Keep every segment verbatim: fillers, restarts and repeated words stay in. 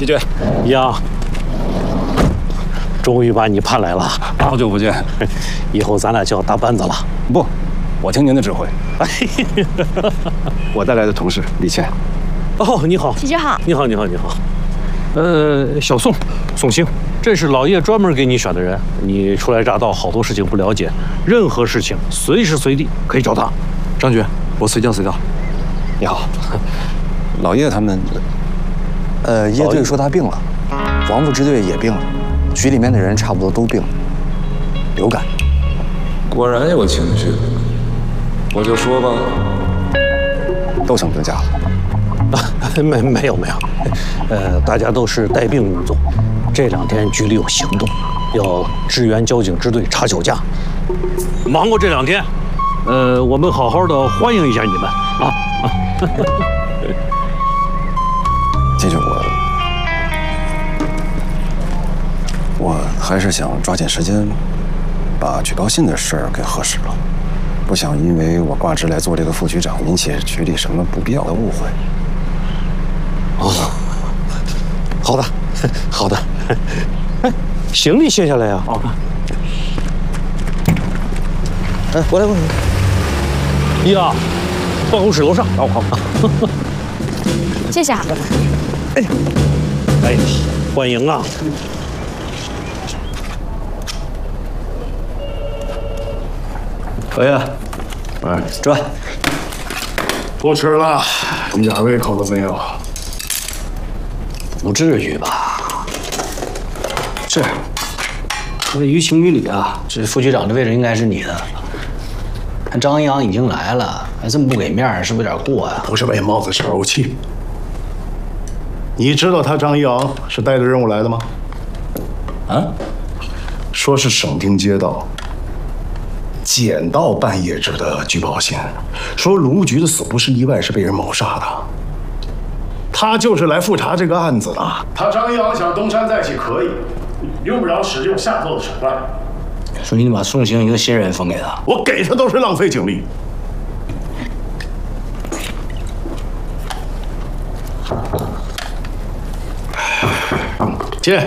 季军呀，终于把你盼来了， 好久不见。 以后咱俩就要搭班子了。 不，我听您的指挥。我带来的同事李倩。 哦，你好， 季军好。 你好，你好，你好。呃，小宋，宋兴，这是老叶专门给你选的人。你初来乍到，好多事情不了解，任何事情随时随地可以找他。 张局，我随叫随到。你好，老叶他们。呃，叶队说他病了，王副支队也病了，局里面的人差不多都病了，流感。 果然有情绪，我就说吧， 都请病假了。 没没有没有，呃，大家都是带病工作。这两天局里有行动，要支援交警支队查酒驾。忙过这两天，呃，我们好好的欢迎一下你们啊啊！ 季军，我我还是想抓紧时间把举报信的事儿给核实了，不想因为我挂职来做这个副局长，引起局里什么不必要的误会。 哦，好的，好的。哎，行李卸下来呀！哦， 哎，过来过来。 呀，办公室楼上。好好。 谢谢啊。 哎，哎，欢迎啊！ 老爷，哎，转。 不吃了，一点胃口都没有。 不至于吧？是，这于情于理啊，这副局长的位置应该是你的。看张一阳已经来了，还这么不给面儿，是不是有点过呀？ 不是为帽子生怄气。你知道他张一阳是带着任务来的吗？ 啊？ 说是省定街道捡到半叶制的举报信，说卢局的死不是意外，是被人谋杀的。他就是来复查这个案子的。他张一阳想东山再起可以，用不着使用下作的手段。 说你把宋兴一个新人封给他， 我给他都是浪费警力。进。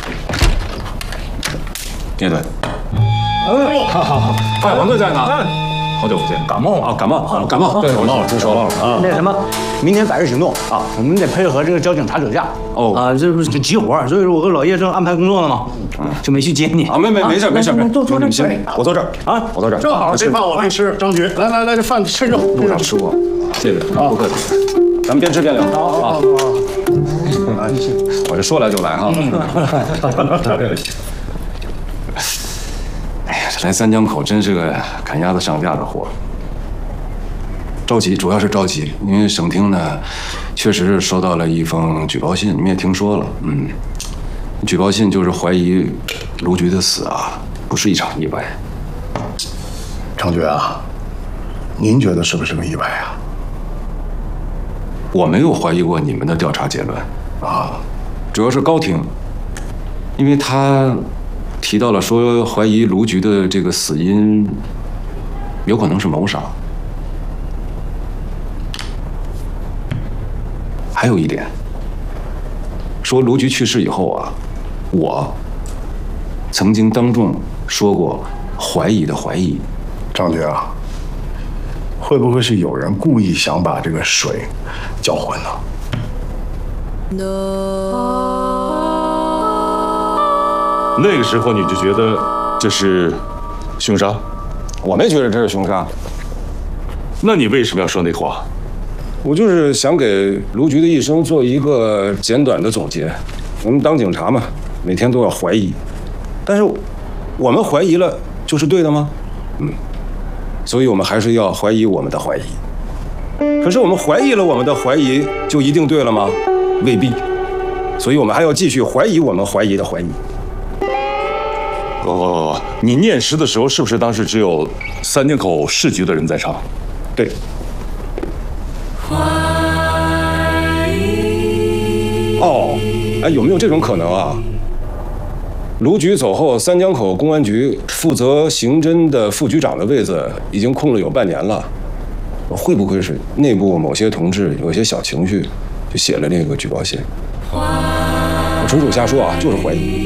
叶队。哎，好好好。哎，王队在呢。好久不见。 感冒啊，感冒啊，感冒。对，感冒了，真说了啊。 那什么，明天百日行动啊，我们得配合这个交警查酒驾。 哦啊，这不是急活，所以说我跟老叶正安排工作呢嘛，就没去接你。 啊，没没没事没事没事， 坐坐这儿，我坐这儿啊，我坐这儿。 正好这饭我没吃，张局，来来来，这饭趁热。 路上吃过，谢谢啊，不客气。咱们边吃边聊啊。我这说来就来哈。哎呀，这来三江口真是个赶鸭子上架的活。着急，主要是着急，因为省厅呢，确实是收到了一封举报信，你们也听说了，嗯，举报信就是怀疑卢局的死啊，不是一场意外。 张局啊，您觉得是不是个意外啊？ 我没有怀疑过你们的调查结论啊， 主要是高庭，因为他提到了说怀疑卢局的这个死因有可能是谋杀。还有一点，说卢局去世以后啊，我曾经当众说过怀疑的怀疑。 张局啊，会不会是有人故意想把这个水搅浑呢？ 那个时候你就觉得这是凶杀？ 我没觉得这是凶杀。 那你为什么要说那话？ 我就是想给卢局的一生做一个简短的总结。我们当警察嘛，每天都要怀疑，但是我们怀疑了就是对的吗？嗯，所以我们还是要怀疑我们的怀疑。可是我们怀疑了我们的怀疑，就一定对了吗？未必。所以我们还要继续怀疑我们怀疑的怀疑。 哦，你念诗的时候是不是当时只有三江口市局的人在唱？ 对。哦，哎，有没有这种可能啊？卢局走后，三江口公安局负责刑侦的副局长的位子已经空了有半年了，会不会是内部某些同志有些小情绪，就写了那个举报信？ 纯属瞎说啊，就是怀疑。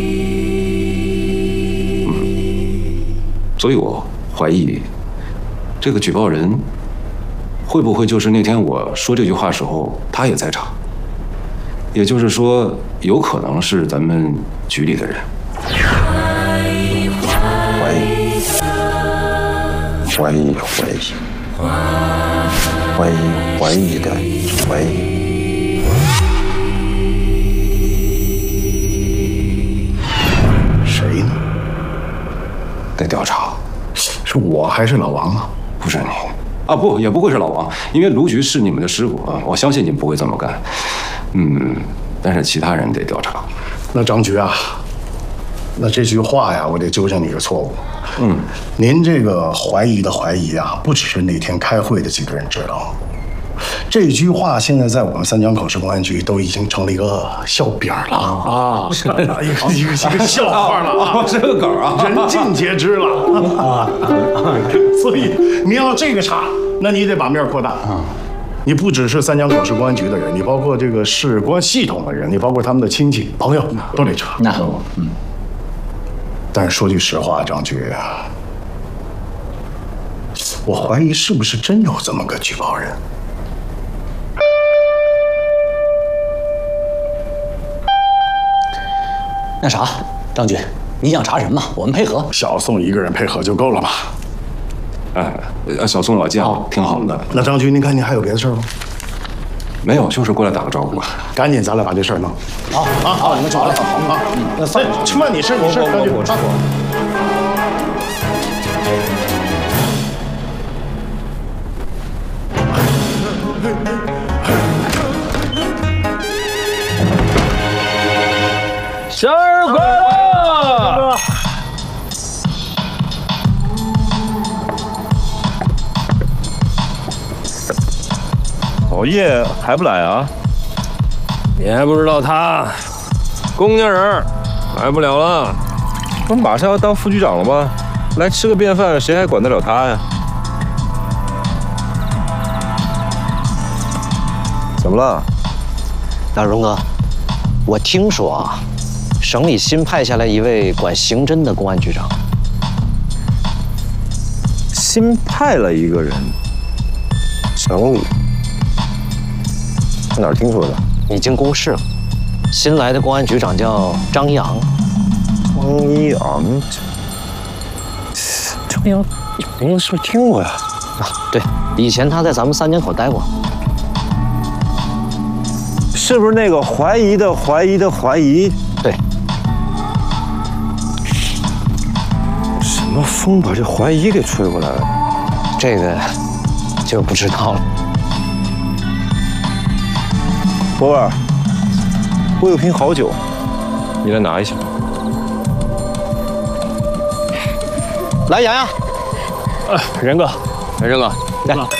嗯，所以我怀疑，这个举报人会不会就是那天我说这句话时候他也在场？也就是说，有可能是咱们局里的人。怀疑，怀疑，怀疑，怀疑，怀疑的怀疑。 谁呢？ 得调查。 是我还是老王啊？ 不是你啊，不，也不会是老王，因为卢局是你们的师傅啊，我相信你们不会这么干。嗯，但是其他人得调查。 那张局啊，那这句话呀，我得纠正你个错误。 嗯， 您这个怀疑的怀疑啊，不只是那天开会的几个人知道。这句话现在在我们三江口市公安局都已经成了一个笑柄了啊，是一个一个一个笑话了啊， 是个梗啊， 人尽皆知了啊。所以你要这个查，那你得把面扩大啊。你不只是三江口市公安局的人，你包括这个市公安系统的人，你包括他们的亲戚朋友都得查。 那嗯。 但是说句实话，张局，我怀疑是不是真有这么个举报人。 那啥，张局，你想查什么？我们配合。 小宋一个人配合就够了吧？ 哎，小宋老将挺好的。 那张局，您看您还有别的事儿吗？ 没有，就是过来打个招呼吧。 赶紧，咱俩把这事儿弄。 好，好，好，你们走了。好啊， 那算了，吃饭你事你事，张局。 生日快乐！ 老叶还不来啊？ 你还不知道他，公家人，来不了了。 不马上要当副局长了吗？来吃个便饭，谁还管得了他呀？怎么了？ 大荣哥，我听说啊，省里新派下来一位管刑侦的公安局长。 新派了一个人，省里哪儿听说的？ 已经公示了，新来的公安局长叫张扬。 张扬，张扬，这名字是不是听过呀？ 啊，对，以前他在咱们三江口待过。 是不是那个怀疑的怀疑的怀疑？ 对。 什么风把这怀疑给吹过来了？ 这个就不知道了。 博儿，我有瓶好酒，你来拿一下。 来，洋洋。 哎，任哥，任哥， 来。